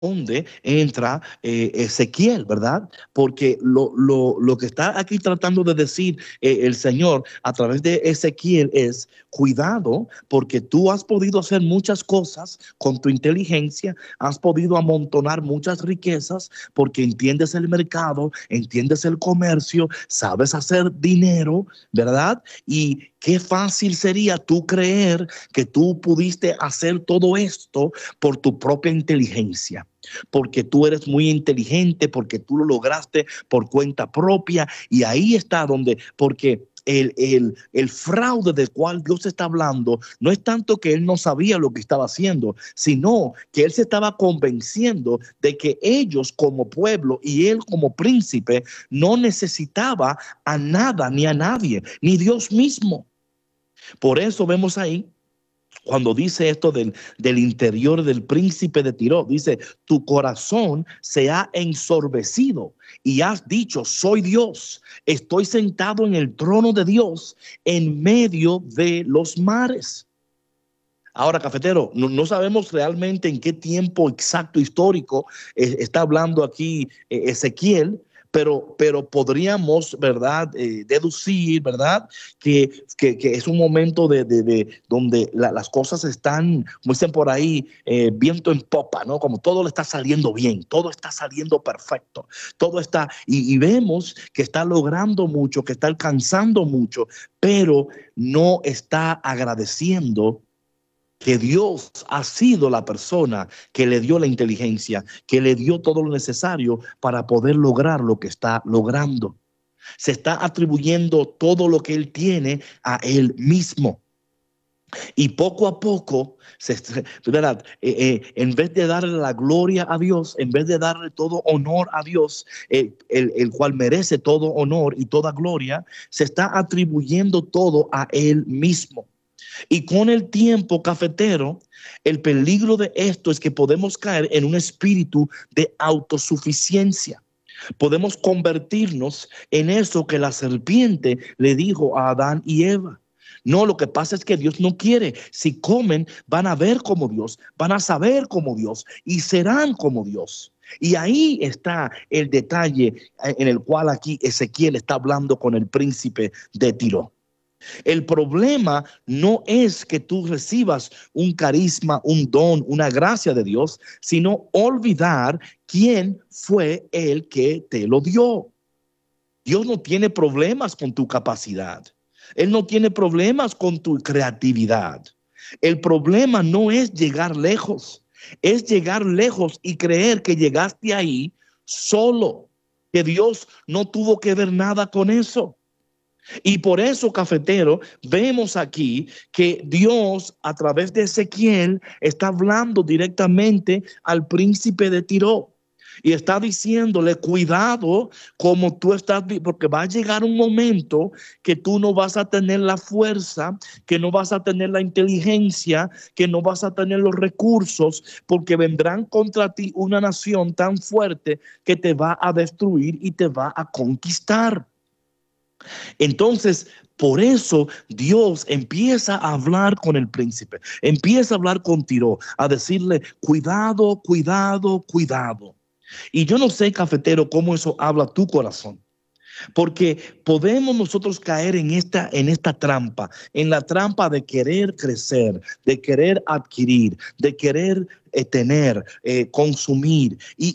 donde entra Ezequiel, ¿verdad? Porque lo que está aquí tratando de decir el Señor a través de Ezequiel es: cuidado, porque tú has podido hacer muchas cosas con tu inteligencia, has podido amontonar muchas riquezas porque entiendes el mercado, entiendes el comercio, sabes hacer dinero, ¿verdad? Y qué fácil sería tú creer que tú pudiste hacer todo esto por tu propia inteligencia, porque tú eres muy inteligente, porque tú lo lograste por cuenta propia. Y ahí está donde, porque el fraude del cual Dios está hablando no es tanto que él no sabía lo que estaba haciendo, sino que él se estaba convenciendo de que ellos como pueblo y él como príncipe no necesitaba a nada ni a nadie, ni Dios mismo. Por eso vemos ahí, cuando dice esto del interior del príncipe de Tiro, dice: tu corazón se ha ensorbecido y has dicho, soy Dios, estoy sentado en el trono de Dios en medio de los mares. Ahora, cafetero, no sabemos realmente en qué tiempo exacto histórico está hablando aquí Ezequiel, pero podríamos, ¿verdad? Deducir, ¿verdad? Que es un momento donde las cosas están, como dicen por ahí, viento en popa, ¿no? Como todo le está saliendo bien, todo está saliendo perfecto, todo está, y vemos que está logrando mucho, que está alcanzando mucho, pero no está agradeciendo que Dios ha sido la persona que le dio la inteligencia, que le dio todo lo necesario para poder lograr lo que está logrando. Se está atribuyendo todo lo que él tiene a él mismo. Y poco a poco, ¿verdad? En vez de darle la gloria a Dios, en vez de darle todo honor a Dios, el cual merece todo honor y toda gloria, se está atribuyendo todo a él mismo. Y con el tiempo, cafetero, el peligro de esto es que podemos caer en un espíritu de autosuficiencia. Podemos convertirnos en eso que la serpiente le dijo a Adán y Eva. No, lo que pasa es que Dios no quiere. Si comen, van a ver como Dios, van a saber como Dios y serán como Dios. Y ahí está el detalle en el cual aquí Ezequiel está hablando con el príncipe de Tiro. El problema no es que tú recibas un carisma, un don, una gracia de Dios, sino olvidar quién fue el que te lo dio. Dios no tiene problemas con tu capacidad. Él no tiene problemas con tu creatividad. El problema no es llegar lejos, es llegar lejos y creer que llegaste ahí solo, que Dios no tuvo que ver nada con eso. Y por eso, cafetero, vemos aquí que Dios a través de Ezequiel está hablando directamente al príncipe de Tiro. Y está diciéndole, cuidado como tú estás, porque va a llegar un momento que tú no vas a tener la fuerza, que no vas a tener la inteligencia, que no vas a tener los recursos, porque vendrán contra ti una nación tan fuerte que te va a destruir y te va a conquistar. Entonces, por eso Dios empieza a hablar con el príncipe, empieza a hablar con Tiro, a decirle, cuidado, cuidado, cuidado. Y yo no sé, cafetero, cómo eso habla tu corazón. Porque podemos nosotros caer en esta trampa, en la trampa de querer crecer, de querer adquirir, de querer tener, consumir.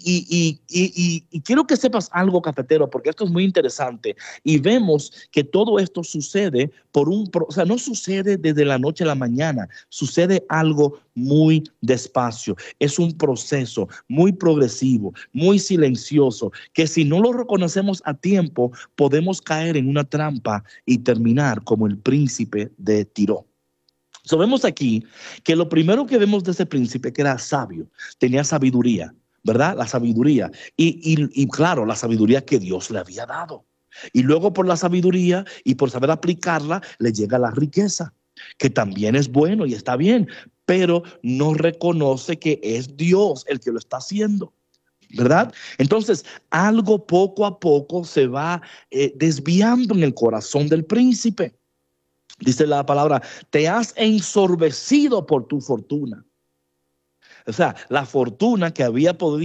Y quiero que sepas algo, cafetero, porque esto es muy interesante. Y vemos que todo esto sucede o sea, no sucede desde la noche a la mañana, sucede algo muy despacio. Es un proceso muy progresivo, muy silencioso, que si no lo reconocemos a tiempo, podemos caer en una trampa y terminar como el príncipe de Tiro. Vemos aquí que lo primero que vemos de ese príncipe, que era sabio, tenía sabiduría, ¿verdad? La sabiduría. Y claro, la sabiduría que Dios le había dado. Y luego por la sabiduría y por saber aplicarla, le llega la riqueza, que también es bueno y está bien, pero no reconoce que es Dios el que lo está haciendo, ¿verdad? Entonces, algo poco a poco se va desviando en el corazón del príncipe. Dice la palabra, te has ensorbecido por tu fortuna. O sea, la fortuna que había podido